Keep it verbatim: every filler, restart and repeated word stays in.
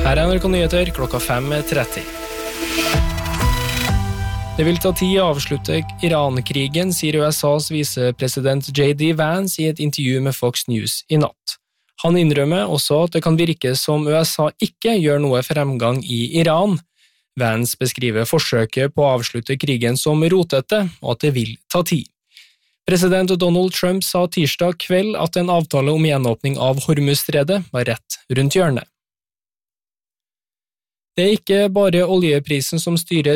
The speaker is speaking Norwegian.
Her er N R K Nyheter klokka fem tretti. Det vil ta tid å avslutte Iran-krigen, sier U S A's visepresident J D Vance i et intervju med Fox News i natt. Han innrømmer også at det kan virke som U S A ikke gjør noe fremgang i Iran. Vance beskriver forsøket på å avslutte krigen som rotete, og at det vil ta tid. President Donald Trump sa tirsdag kveld at en avtale om gjenåpning av Hormuzstredet var rett rundt hjørnet. Det er ikke bare oljeprisen som styrer